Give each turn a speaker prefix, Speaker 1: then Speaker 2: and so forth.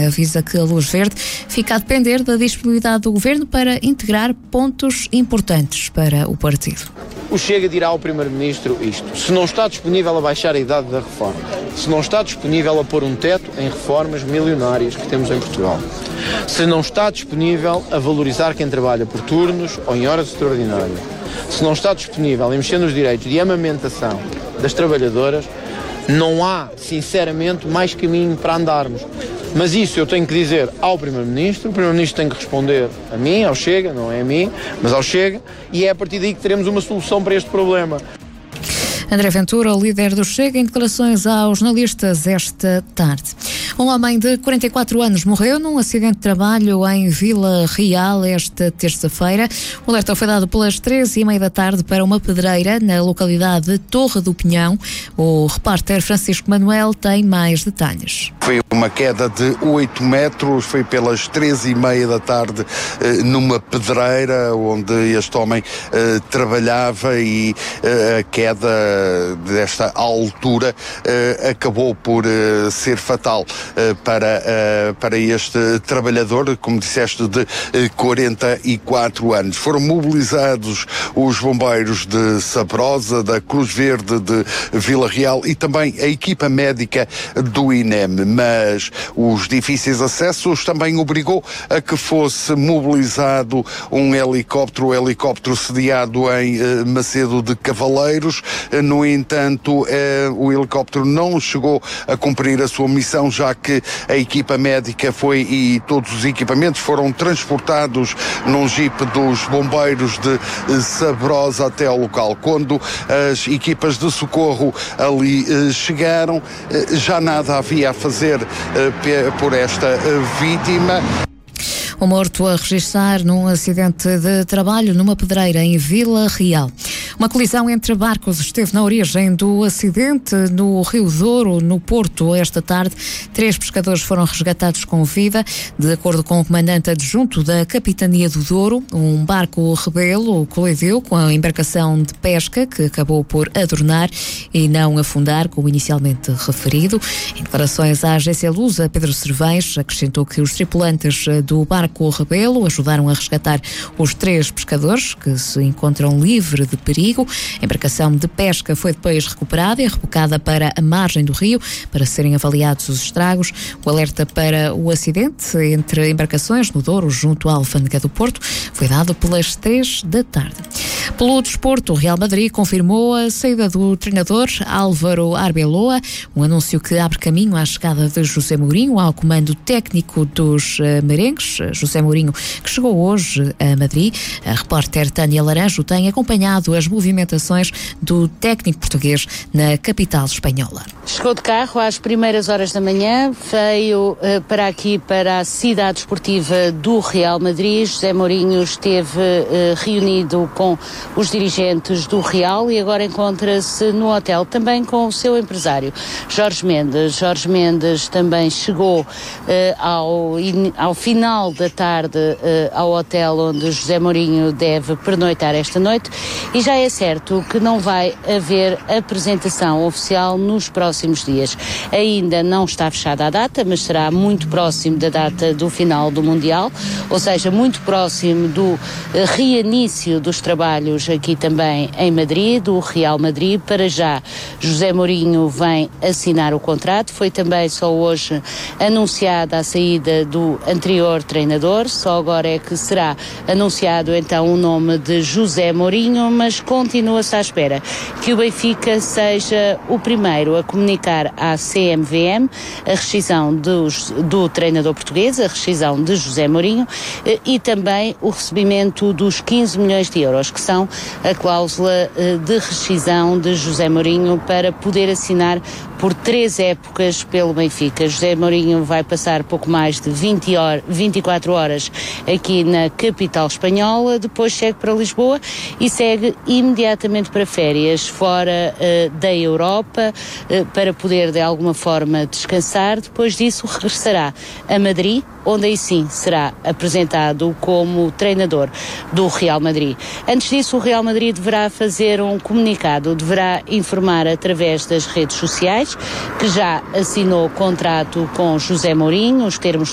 Speaker 1: avisa que a luz verde fica a depender da disponibilidade do Governo para integrar pontos importantes para o partido.
Speaker 2: O Chega dirá ao Primeiro-Ministro isto: se não está disponível a baixar a idade da reforma, se não está disponível a pôr um teto em reformas milionárias que temos em Portugal, se não está disponível a valorizar quem trabalha por turnos ou em horas extraordinárias, se não está disponível a mexer nos direitos de amamentação das trabalhadoras, não há, sinceramente, mais caminho para andarmos. Mas isso eu tenho que dizer ao Primeiro-Ministro, o Primeiro-Ministro tem que responder a mim, ao Chega, não é a mim, mas ao Chega, e é a partir daí que teremos uma solução para este problema.
Speaker 1: André Ventura, o líder do Chega, em declarações aos jornalistas esta tarde. Um homem de 44 anos morreu num acidente de trabalho em Vila Real esta terça-feira. O alerta foi dado pelas 13h30 da tarde para uma pedreira na localidade de Torre do Pinhão. O repórter Francisco Manuel tem mais detalhes.
Speaker 3: Foi uma queda de 8 metros, foi pelas 13h30 da tarde numa pedreira onde este homem trabalhava e a queda desta altura acabou por ser fatal para este trabalhador, como disseste, de 44 anos. Foram mobilizados os bombeiros de Sabrosa, da Cruz Verde de Vila Real e também a equipa médica do INEM, mas os difíceis acessos também obrigou a que fosse mobilizado um helicóptero, o helicóptero sediado em Macedo de Cavaleiros. No entanto, o helicóptero não chegou a cumprir a sua missão, já que a equipa médica e todos os equipamentos foram transportados num jipe dos bombeiros de Sabrosa até ao local. Quando as equipas de socorro ali chegaram, já nada havia a fazer por esta vítima.
Speaker 1: O morto a registrar num acidente de trabalho numa pedreira em Vila Real. Uma colisão entre barcos esteve na origem do acidente no Rio Douro, no Porto, esta tarde. 3 pescadores foram resgatados com vida. De acordo com o comandante adjunto da Capitania do Douro, um barco rebelo colidiu com a embarcação de pesca, que acabou por adornar e não afundar, como inicialmente referido. Em declarações à agência Lusa, Pedro Cervães acrescentou que os tripulantes do barco rebelo ajudaram a resgatar os 3 pescadores, que se encontram livres de perigo. A embarcação de pesca foi depois recuperada e rebocada para a margem do rio para serem avaliados os estragos. O alerta para o acidente entre embarcações no Douro, junto à Alfândega do Porto, foi dado pelas 3 da tarde. Pelo desporto, o Real Madrid confirmou a saída do treinador Álvaro Arbeloa, um anúncio que abre caminho à chegada de José Mourinho ao comando técnico dos merengues. José Mourinho, que chegou hoje a Madrid. A repórter Tânia Laranjo tem acompanhado as movimentações do técnico português na capital espanhola.
Speaker 4: Chegou de carro às primeiras horas da manhã, veio para aqui, para a cidade esportiva do Real Madrid. José Mourinho esteve reunido com os dirigentes do Real e agora encontra-se no hotel também com o seu empresário, Jorge Mendes. Jorge Mendes também chegou ao final da tarde ao hotel onde José Mourinho deve pernoitar esta noite, e já é certo que não vai haver apresentação oficial nos próximos dias. Ainda não está fechada a data, mas será muito próximo da data do final do Mundial, ou seja, muito próximo do reinício dos trabalhos aqui também em Madrid, do Real Madrid. Para já, José Mourinho vem assinar o contrato. Foi também só hoje anunciada a saída do anterior treinador, só agora é que será anunciado então o nome de José Mourinho, mas continua-se à espera que o Benfica seja o primeiro a comunicar à CMVM a rescisão do treinador português, a rescisão de José Mourinho, e também o recebimento dos 15 milhões de euros, que são a cláusula de rescisão de José Mourinho para poder assinar por 3 épocas pelo Benfica. José Mourinho vai passar pouco mais de 24 horas aqui na capital espanhola, depois segue para Lisboa e segue imediatamente para férias fora da Europa, para poder de alguma forma descansar. Depois disso regressará a Madrid, onde aí sim será apresentado como treinador do Real Madrid. Antes disso, o Real Madrid deverá fazer um comunicado, deverá informar através das redes sociais que já assinou contrato com José Mourinho, os termos